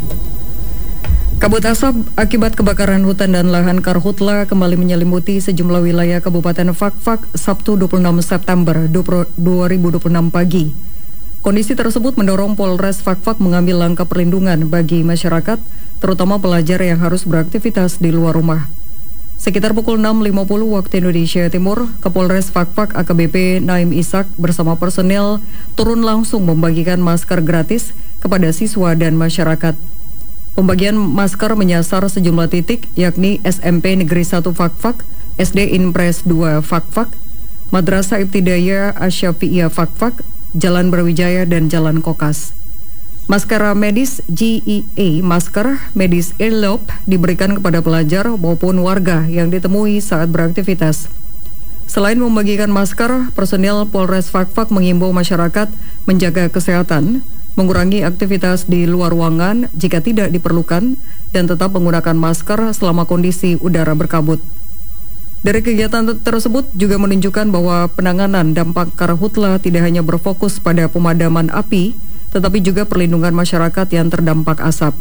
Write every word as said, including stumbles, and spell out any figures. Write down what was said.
Kabut asap akibat kebakaran hutan dan lahan karhutla kembali menyelimuti sejumlah wilayah Kabupaten Fakfak Sabtu dua puluh enam September dua ribu dua puluh enam pagi. Kondisi tersebut mendorong Polres Fakfak mengambil langkah perlindungan bagi masyarakat, terutama pelajar yang harus beraktivitas di luar rumah. Sekitar pukul enam lima puluh waktu Indonesia Timur, Kapolres Fakfak A K B P Naim Ishak bersama personel turun langsung membagikan masker gratis kepada siswa dan masyarakat. Pembagian masker menyasar sejumlah titik, yakni S M P Negeri satu Fakfak, S D Inpres dua Fakfak, Madrasah Ibtidaya Asyafi'iyah Fakfak, Jalan Brawijaya, dan Jalan Kokas. Masker medis G E A, masker medis earlobe, diberikan kepada pelajar maupun warga yang ditemui saat beraktivitas. Selain membagikan masker, personel Polres Fakfak mengimbau masyarakat menjaga kesehatan, mengurangi aktivitas di luar ruangan jika tidak diperlukan, dan tetap menggunakan masker selama kondisi udara berkabut. Dari kegiatan tersebut juga menunjukkan bahwa penanganan dampak karhutla tidak hanya berfokus pada pemadaman api, tetapi juga perlindungan masyarakat yang terdampak asap.